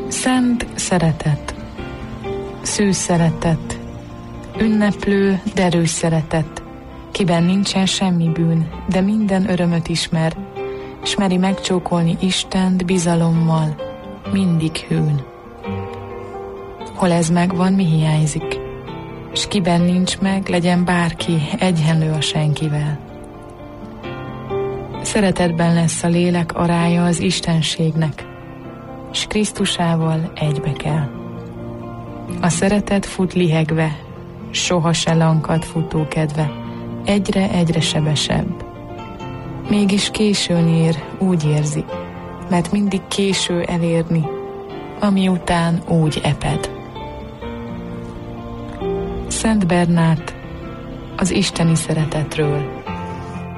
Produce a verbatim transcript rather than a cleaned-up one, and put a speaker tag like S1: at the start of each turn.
S1: Szent szeretet, szűz szeretet, ünneplő, derűs szeretet, kiben nincsen semmi bűn, de minden örömöt ismer, s meri megcsókolni Istent bizalommal, mindig hűn. Hol ez megvan, mi hiányzik, s kiben nincs meg, legyen bárki egyenlő a senkivel. Szeretetben lesz a lélek arája az istenségnek, s Krisztusával egybe kell. A szeretet fut lihegve, soha se lankad futókedve, egyre-egyre sebesebb. Mégis későn ér, úgy érzi, mert mindig késő elérni, ami után úgy eped. Szent Bernát az isteni szeretetről.